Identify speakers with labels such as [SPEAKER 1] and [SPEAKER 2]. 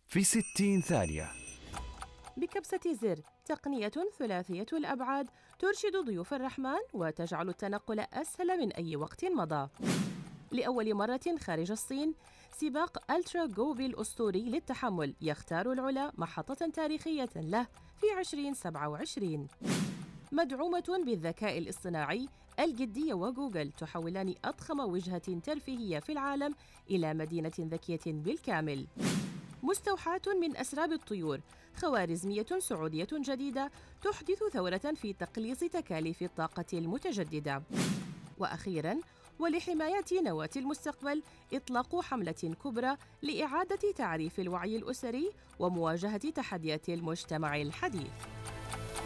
[SPEAKER 1] في 60 ثانية.
[SPEAKER 2] بكبسة زر، تقنية ثلاثية الأبعاد ترشد ضيوف الرحمن وتجعل التنقل أسهل من أي وقت مضى. لأول مرة خارج الصين، سباق ألترا جوبي الأسطوري للتحمل يختار العلا محطة تاريخية له في 2027. مدعومة بالذكاء الاصطناعي، الجدية وجوجل تحولان أضخم وجهة ترفيهية في العالم إلى مدينة ذكية بالكامل. مستوحاة من أسراب الطيور، خوارزمية سعودية جديدة تحدث ثورة في تقليص تكاليف الطاقة المتجددة. وأخيراً، ولحماية نواة المستقبل، إطلاق حملة كبرى لإعادة تعريف الوعي الأسري ومواجهة تحديات المجتمع الحديث.